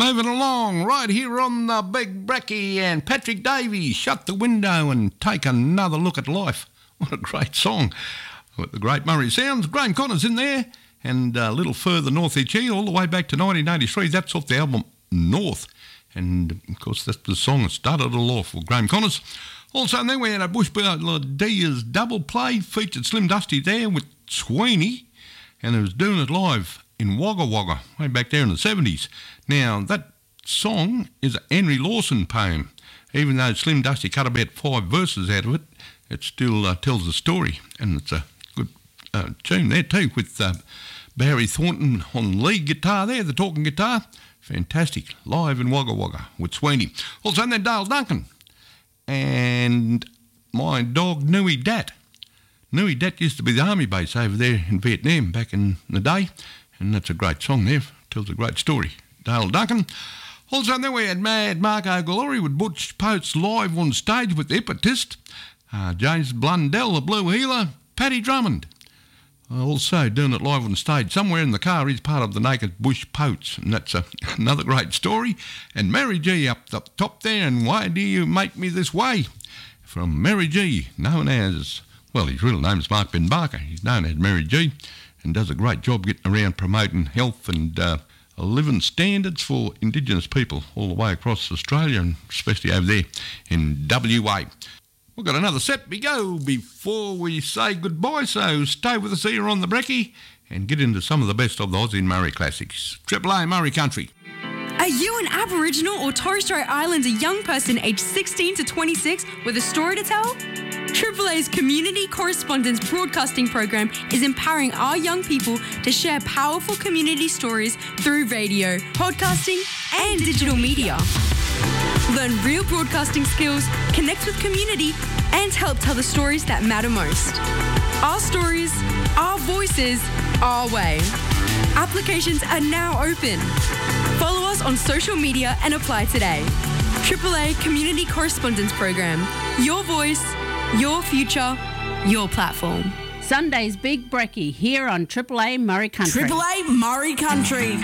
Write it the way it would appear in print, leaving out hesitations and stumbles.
Moving along right here on the Big Brekkie, and Patrick Davies, Shut the Window and Take Another Look at Life. What a great song. With the great Murray Sounds, Graham Connors in there, and a little further north each year, all the way back to 1983. That's off the album North. And, of course, that's the song that started it all off with Graham Connors. Also, then we had a Bushbuck Diaz double play, featured Slim Dusty there with Sweeney, and it was doing it live in Wagga Wagga, way back there in the 70s. Now, that song is a Henry Lawson poem. Even though Slim Dusty cut about 5 verses out of it, it still tells the story, and it's a good tune there too, with Barry Thornton on lead guitar there, the talking guitar. Fantastic, live in Wagga Wagga with Sweeney. Also, then Dale Duncan and my dog Nui Dat. Nui Dat used to be the army base over there in Vietnam back in the day, and that's a great song there, tells a great story. Dale Duncan. Also, then we had Mad Marco Glory with Butch Poets live on stage with the Hypnotist, James Blundell, the Blue Healer, Paddy Drummond. Also doing it live on stage. Somewhere in the car is part of the Naked Bush Poets, and that's another great story. And Mary G up the top there, and Why Do You Make Me This Way? From Mary G, known as, well, his real name is Mark Ben Barker. He's known as Mary G, and does a great job getting around promoting health and living standards for Indigenous people all the way across Australia, and especially over there in WA. We've got another set to go before we say goodbye, so stay with us here on the Brekkie and get into some of the best of the Aussie and Murray classics. Triple A Murray Country. Are you an Aboriginal or Torres Strait Islander young person aged 16 to 26 with a story to tell? Triple A's Community Correspondence Broadcasting Program is empowering our young people to share powerful community stories through radio, podcasting, and digital media. Learn real broadcasting skills, connect with community, and help tell the stories that matter most. Our stories, our voices, our way. Applications are now open. Follow us on social media and apply today. AAA Community Correspondence Program. Your voice, your future, your platform. Sunday's Big Brekkie here on Triple A Murray Country. Triple A Murray Country.